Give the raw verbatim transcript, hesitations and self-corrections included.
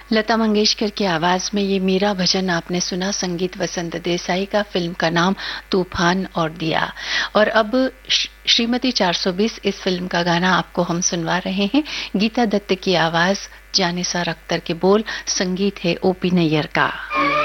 लता मंगेशकर की आवाज में ये मीरा भजन आपने सुना। संगीत वसंत देसाई का, फिल्म का नाम तूफान और दिया। और अब श्रीमती चार सौ बीस इस फिल्म का गाना आपको हम सुनवा रहे हैं। गीता दत्त की आवाज, जानिसार अख्तर के बोल, संगीत है ओपी नैयर का।